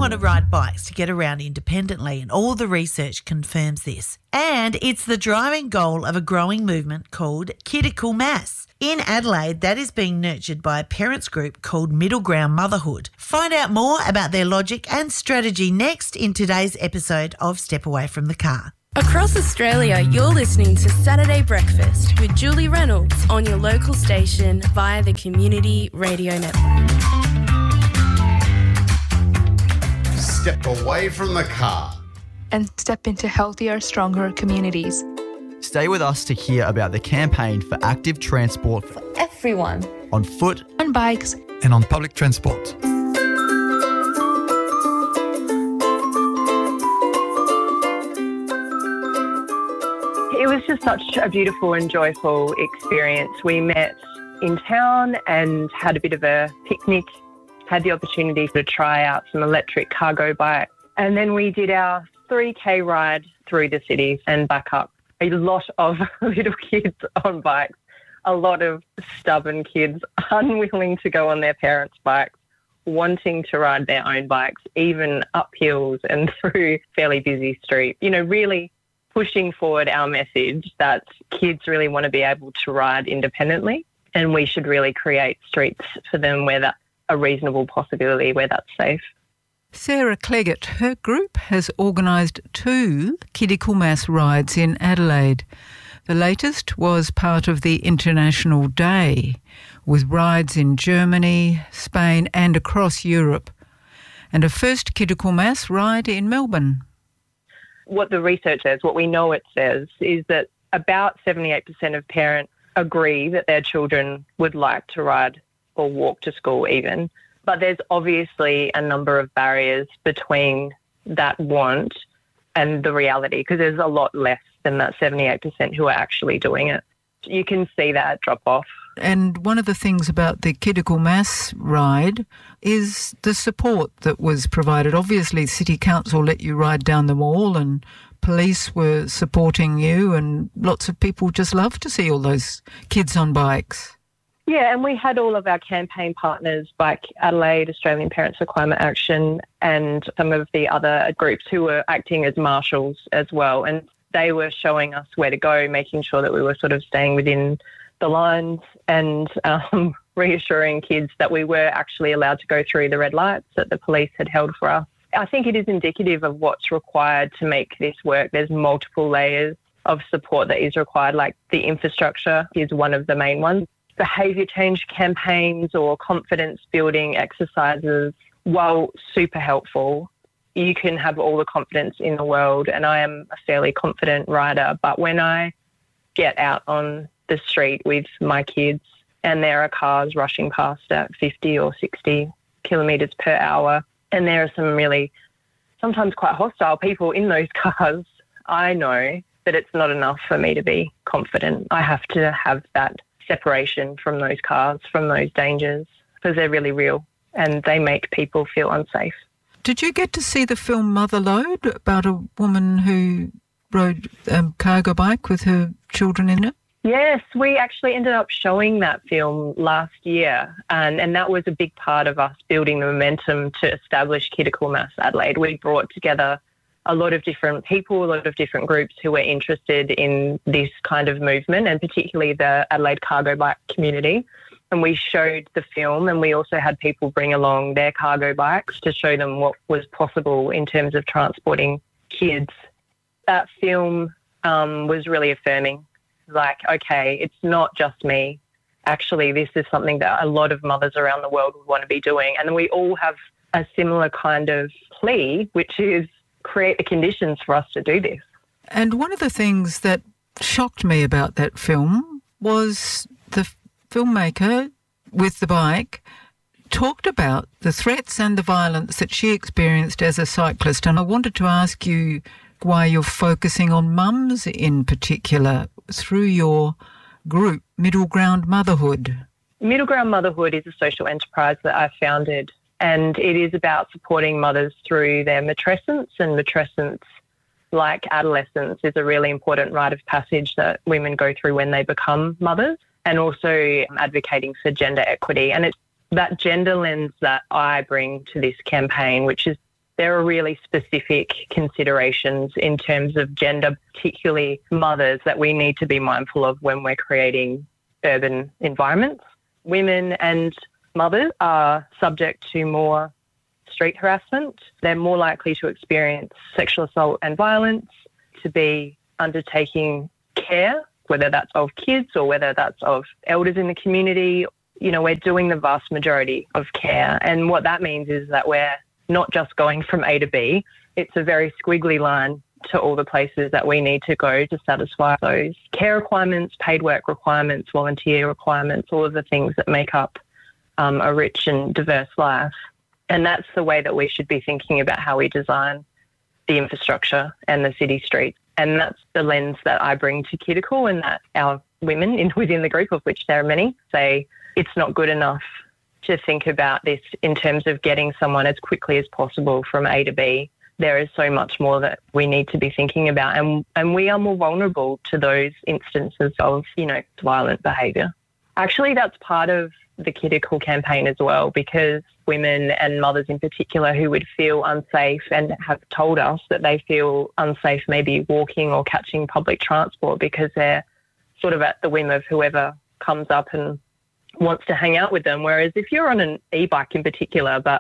want to ride bikes to get around independently, and all the research confirms this. And it's the driving goal of a growing movement called Critical Mass. In Adelaide, that is being nurtured by a parents group called Middle Ground Motherhood. Find out more about their logic and strategy next in today's episode of Step Away from the Car. Across Australia, you're listening to Saturday Breakfast with Julie Reynolds on your local station via the Community Radio Network. Step away from the car and step into healthier, stronger communities. Stay with us to hear about the campaign for active transport for everyone. On foot, on bikes, and on public transport. It was just such a beautiful and joyful experience. We met in town and had a bit of a picnic, had the opportunity to try out some electric cargo bikes, and then we did our 3K ride through the city and back up. A lot of little kids on bikes, a lot of stubborn kids unwilling to go on their parents' bikes, wanting to ride their own bikes, even up hills and through fairly busy streets. You know, really pushing forward our message that kids really want to be able to ride independently, and we should really create streets for them where that's a reasonable possibility, where that's safe. Sarah Cleggett, her group has organised 2 Critical Mass rides in Adelaide. The latest was part of the International Day, with rides in Germany, Spain and across Europe, and a first Critical Mass ride in Melbourne. What the research says, what we know it says, is that about 78% of parents agree that their children would like to ride or walk to school even. But there's obviously a number of barriers between that want and the reality, because there's a lot less than that 78% who are actually doing it. You can see that drop off. And one of the things about the Critical Mass ride is the support that was provided. Obviously, City Council let you ride down the mall and police were supporting you, and lots of people just love to see all those kids on bikes. Yeah, and we had all of our campaign partners, like Adelaide, Australian Parents for Climate Action, and some of the other groups who were acting as marshals as well. And they were showing us where to go, making sure that we were sort of staying within the lines and reassuring kids that we were actually allowed to go through the red lights that the police had held for us. I think it is indicative of what's required to make this work. There's multiple layers of support that is required, like the infrastructure is one of the main ones. Behaviour change campaigns or confidence building exercises, while super helpful, you can have all the confidence in the world, and I am a fairly confident rider, but when I get out on the street with my kids and there are cars rushing past at 50 or 60 kilometres per hour, and there are some really sometimes quite hostile people in those cars, I know that it's not enough for me to be confident. I have to have that separation from those cars, from those dangers, because they're really real and they make people feel unsafe. Did you get to see the film Motherload, about a woman who rode a cargo bike with her children in it? Yes, we actually ended up showing that film last year, and that was a big part of us building the momentum to establish Critical Mass Adelaide. We brought together a lot of different people, a lot of different groups who were interested in this kind of movement, and particularly the Adelaide cargo bike community. And we showed the film, and we also had people bring along their cargo bikes to show them what was possible in terms of transporting kids. That film was really affirming. Like, okay, it's not just me. Actually, this is something that a lot of mothers around the world would want to be doing. And we all have a similar kind of plea, which is create the conditions for us to do this. And one of the things that shocked me about that film was the filmmaker with the bike talked about the threats and the violence that she experienced as a cyclist. And I wanted to ask you why you're focusing on mums in particular through your group, Middle Ground Motherhood. Middle Ground Motherhood is a social enterprise that I founded, and it is about supporting mothers through their matrescence, and matrescence, like adolescence, is a really important rite of passage that women go through when they become mothers, and also advocating for gender equity. And it's that gender lens that I bring to this campaign, which is there are really specific considerations in terms of gender, particularly mothers, that we need to be mindful of when we're creating urban environments. Women and mothers are subject to more street harassment. They're more likely to experience sexual assault and violence, to be undertaking care, whether that's of kids or whether that's of elders in the community. You know, we're doing the vast majority of care. And what that means is that we're not just going from A to B. It's a very squiggly line to all the places that we need to go to satisfy those care requirements, paid work requirements, volunteer requirements, all of the things that make up a rich and diverse life. And that's the way that we should be thinking about how we design the infrastructure and the city streets. And that's the lens that I bring to Kiddercool, and that our women within the group, of which there are many, say it's not good enough to think about this in terms of getting someone as quickly as possible from A to B. There is so much more that we need to be thinking about, and we are more vulnerable to those instances of, violent behaviour. Actually, that's part of the Kiddercool campaign as well, because women and mothers in particular who would feel unsafe and have told us that they feel unsafe maybe walking or catching public transport because they're sort of at the whim of whoever comes up and wants to hang out with them. Whereas if you're on an e-bike in particular, but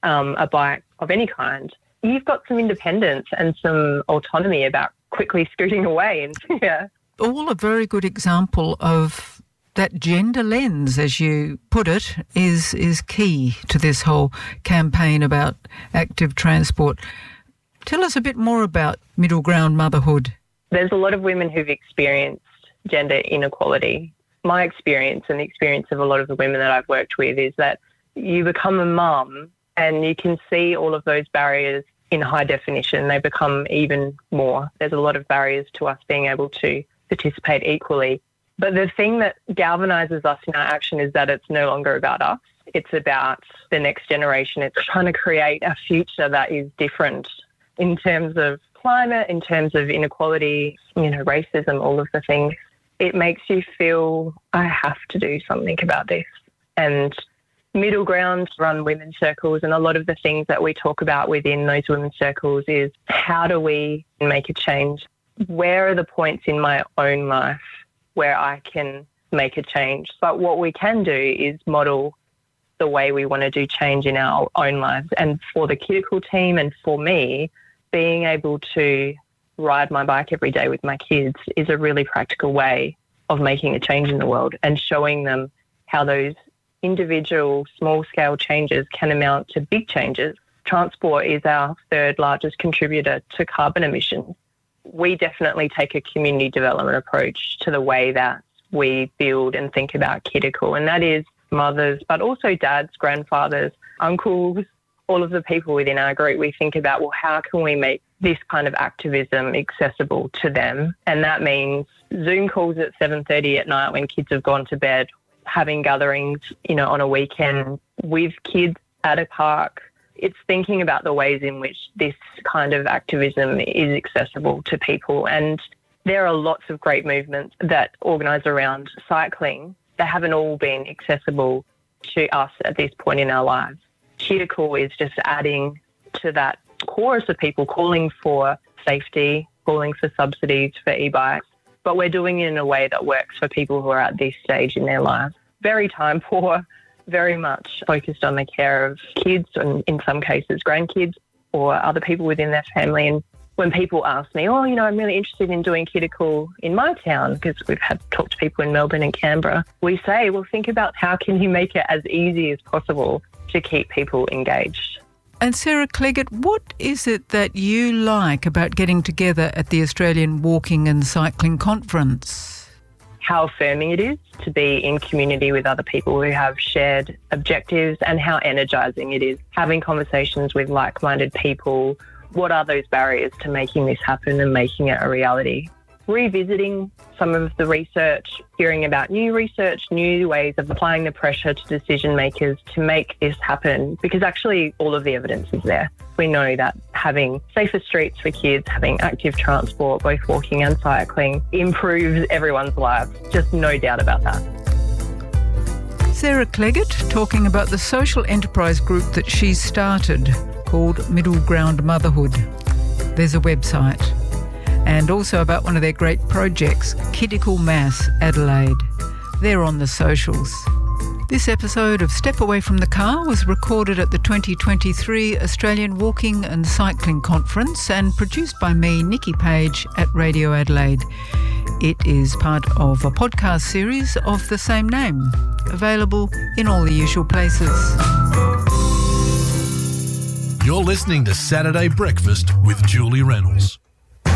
a bike of any kind, you've got some independence and some autonomy about quickly scooting away. And yeah. All a very good example of that gender lens, as you put it, is key to this whole campaign about active transport. Tell us a bit more about middle ground motherhood. There's a lot of women who've experienced gender inequality. My experience and the experience of a lot of the women that I've worked with is that you become a mum and you can see all of those barriers in high definition. They become even more. There's a lot of barriers to us being able to participate equally. But the thing that galvanises us in our action is that it's no longer about us. It's about the next generation. It's trying to create a future that is different in terms of climate, in terms of inequality, racism, all of the things. It makes you feel, I have to do something about this. And Middle Ground run women's circles, and a lot of the things that we talk about within those women's circles is how do we make a change? Where are the points in my own life where I can make a change? But what we can do is model the way we want to do change in our own lives. And for the Kiddercool team and for me, being able to ride my bike every day with my kids is a really practical way of making a change in the world and showing them how those individual small-scale changes can amount to big changes. Transport is our third largest contributor to carbon emissions. We definitely take a community development approach to the way that we build and think about Kiddercool, and that is mothers, but also dads, grandfathers, uncles, all of the people within our group. We think about, well, how can we make this kind of activism accessible to them? And that means Zoom calls at 7:30 at night when kids have gone to bed, having gatherings, on a weekend with kids at a park. It's thinking about the ways in which this kind of activism is accessible to people. And there are lots of great movements that organise around cycling that haven't all been accessible to us at this point in our lives. Kiddercool is just adding to that chorus of people calling for safety, calling for subsidies for e-bikes, but we're doing it in a way that works for people who are at this stage in their lives. Very time poor, very much focused on the care of kids and in some cases grandkids or other people within their family. And when people ask me, I'm really interested in doing Kiddercool in my town, because we've had talked to people in Melbourne and Canberra, we say, well, think about how can you make it as easy as possible to keep people engaged. And Sarah Cleggett, what is it that you like about getting together at the Australian Walking and Cycling Conference? How affirming it is to be in community with other people who have shared objectives, and how energising it is having conversations with like-minded people. What are those barriers to making this happen and making it a reality? Revisiting some of the research, hearing about new research, new ways of applying the pressure to decision makers to make this happen, because actually all of the evidence is there. We know that having safer streets for kids, having active transport, both walking and cycling, improves everyone's lives. Just no doubt about that. Sarah Cleggett talking about the social enterprise group that she started called Middle Ground Motherhood. There's a website. And also about one of their great projects, Critical Mass Adelaide. They're on the socials. This episode of Step Away from the Car was recorded at the 2023 Australian Walking and Cycling Conference and produced by me, Nikki Page, at Radio Adelaide. It is part of a podcast series of the same name, available in all the usual places. You're listening to Saturday Breakfast with Julie Reynolds.